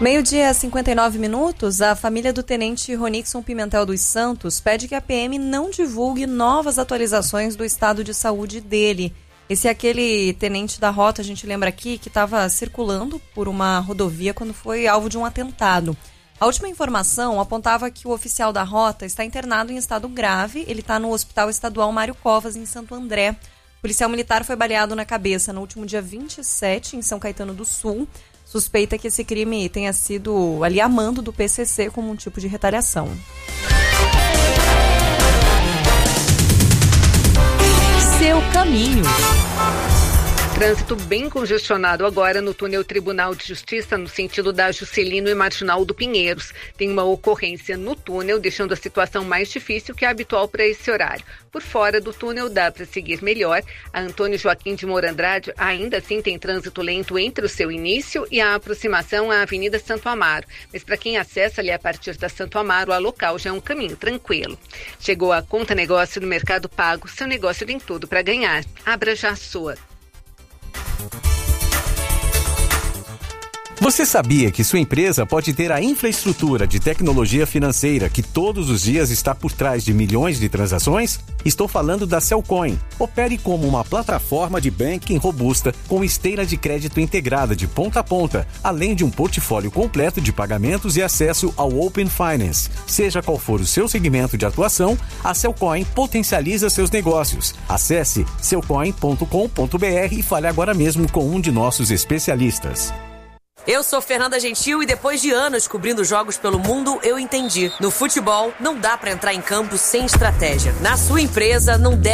Meio-dia, 59 minutos, a família do tenente Ronixon Pimentel dos Santos pede que a PM não divulgue novas atualizações do estado de saúde dele. Esse é aquele tenente da rota, a gente lembra aqui, que estava circulando por uma rodovia quando foi alvo de um atentado. A última informação apontava que o oficial da rota está internado em estado grave. Ele está no Hospital Estadual Mário Covas, em Santo André. O policial militar foi baleado na cabeça no último dia 27, em São Caetano do Sul. Suspeita que esse crime tenha sido ali a mando do PCC como um tipo de retaliação. Seu caminho. Trânsito bem congestionado agora no túnel Tribunal de Justiça, no sentido da Juscelino e Marginal do Pinheiros. Tem uma ocorrência no túnel, deixando a situação mais difícil que a habitual para esse horário. Por fora do túnel dá para seguir melhor. A Antônio Joaquim de Moura Andrade ainda assim tem trânsito lento entre o seu início e a aproximação à Avenida Santo Amaro. Mas para quem acessa ali a partir da Santo Amaro, a local já é um caminho tranquilo. Chegou a Conta Negócio do Mercado Pago. Seu negócio tem tudo para ganhar. Abra já a sua. Você sabia que sua empresa pode ter a infraestrutura de tecnologia financeira que todos os dias está por trás de milhões de transações? Estou falando da Cellcoin. Opere como uma plataforma de banking robusta com esteira de crédito integrada de ponta a ponta, além de um portfólio completo de pagamentos e acesso ao Open Finance. Seja qual for o seu segmento de atuação, a Cellcoin potencializa seus negócios. Acesse cellcoin.com.br e fale agora mesmo com um de nossos especialistas. Eu sou Fernanda Gentil e depois de anos cobrindo jogos pelo mundo, eu entendi. No futebol, não dá pra entrar em campo sem estratégia. Na sua empresa, não deve